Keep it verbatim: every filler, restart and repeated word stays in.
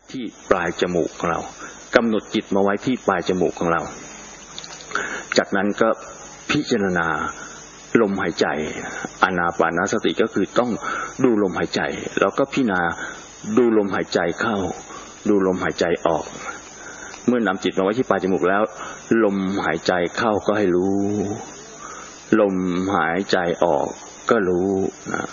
ที่ปลายจมูกของเรากำหนดจิตมาไว้ที่ปลายจมูกของเราจากนั้นก็พิจารณาลมหายใจอานาปานสติก็คือต้องดูลมหายใจแล้วก็พิจารณาดูลมหายใจเข้าดูลมหายใจออกเมื่อนำจิตมาไว้ที่ปลายจมูกแล้วลมหายใจเข้าก็ให้รู้ลมหายใจออกก็รู้นะ